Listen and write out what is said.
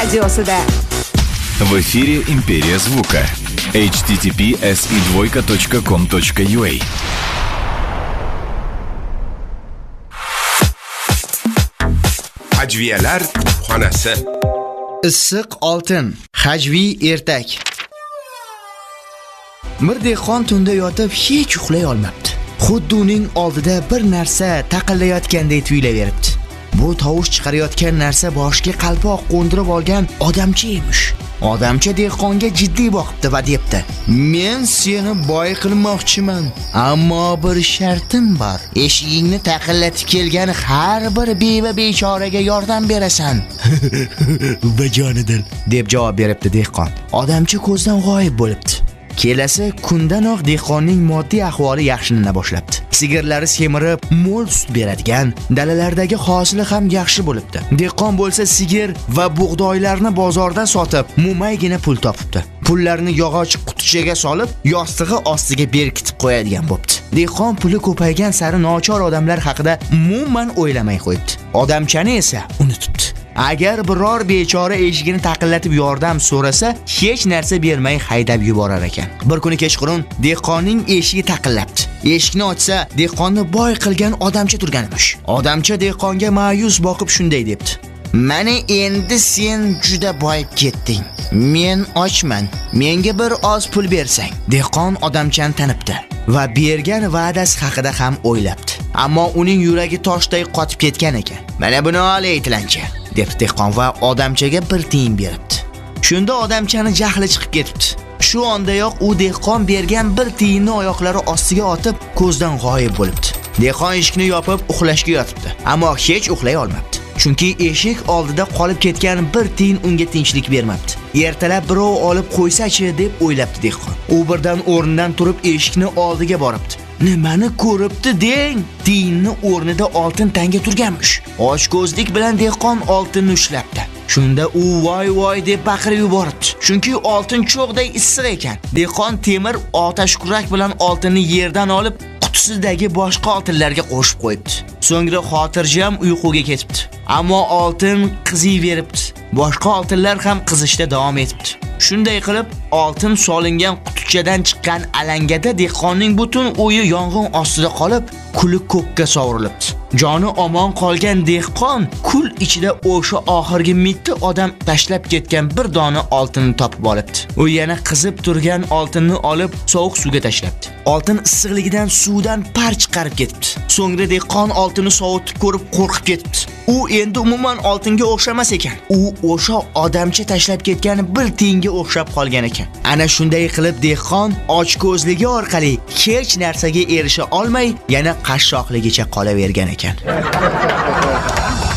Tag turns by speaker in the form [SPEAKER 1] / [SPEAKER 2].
[SPEAKER 1] radiosida.
[SPEAKER 2] В эфире «Империя звука». https://com.ua.
[SPEAKER 3] Hajviyalar xonasi.
[SPEAKER 4] Issiq oltin, hajviy ertak. Bir dehqon tunda yotib hech uxlay olmabdi. Xuddi uning oldida bir narsa taqillayotgandek tuyulaveribdi. Bu tovush chiqarayotgan narsa boshiga qalpoq qo'ndirib olgan odamcha emish. Odamcha dehqonga jiddiy boqibdi va debdi: "Men seni boy qilmoqchiman, ammo bir shartim bor. Eshigingni taqillatib kelgan har bir beva bechoraga yordam berasan." "Bajonidil", deb javob beribdi dehqon. Odamcha ko'zdan g'oyib bo'libdi. Kelasi kundanoq dehqonning moddiy ahvoli yaxshilana boshlabdi. Sigirlari semirib, mo'l sut beradigan, dalalardagi hosili ham yaxshi bo'libdi. Dehqon bo'lsa sigir va bug'doylarni bozorda sotib, mo'maygina pul topibdi. Pullarni yog'och qutichaga solib, yostig'i ostiga berkitib qo'yadigan bo'libdi. Dehqon puli ko'paygan sari nochor odamlar haqida umuman o'ylamay qo'yibdi. Odamchani esa unutibdi. Agar biror bechora eshigini taqillatib yordam so'rasa, hech narsa bermay haydab yuborar ekan. Bir kuni kechqurun dehqonning eshigi taqillabdi. Eshikni ochsa, dehqonni boy qilgan odamcha turgan emish. Odamcha dehqonga ma'yus boqib shunday debdi: "Mana endi sen juda boyib ketding. Men ochman. Menga bir oz pul bersang." Dehqon odamchani tanibdi va bergan va'dasi haqida ham o'ylabdi. Ammo uning yuragi toshday qotib ketgan ekan. "Mana buni ol aytlanchi", deb dehqon va odamchaga bir tiyin beribdi. Shunda odamchani jahli chiqib ketibdi. Shu ondayoq u dehqon bergan bir tiyinni oyoqlari ostiga otib ko'zdan g'oyib bo'libdi. Dehqon eshikni yopib uxlashga yotibdi, ammo hech uxlay olmabdi. Chunki eshik oldida qolib ketgan bir tiyin unga tinchlik bermabdi. Ertalab birov olib qo'ysa-chi deb o'ylabdi dehqon. U birdan o'rnidan turib eshikni oldiga boribdi. "Nimani ko'ribdi deng?" Tiyinni o'rnida oltin tanga turganmish. Ochko'zlik bilan dehqon oltinni ushlabdi. Shunda u voy deb baqirib yuboribdi. Chunki oltin cho'g'day issiq ekan. Dehqon temir otash kurak bilan oltinni yerdan olib, qutisidagi boshqa oltinlarga qo'shib qo'yibdi. So'ngra xotirjam uyquga ketibdi. Ammo oltin qiziyveribdi. Boshqa oltinlar ham qizishda davom etibdi. Shunday qilib, oltin solingan qutichadan chiqqan alangada dehqonning butun o'yi yong'in ostida qolib, kuli ko'kka sovurilibdi. Joni omon qolgan dehqon kul ichida o'sha oxirgi mitti odam tashlab ketgan bir dona oltinni topib olibdi. U yana qizib turgan oltinni olib sovuq suvga tashlabdi. Oltin issiqligidan suvdan par chiqarib ketibdi. So'ngra dehqon oltinni sovutib ko'rib qo'rqib ketibdi. U endi umuman oltinga o'xshamas ekan. U o'sha odamcha tashlab ketgan bir tiyinga o'xshab qolgan ekan. Ana shunday qilib dehqon ochko'zligi orqali hech narsaga erisha olmay, yana qashshoqligicha qolavergan ekan.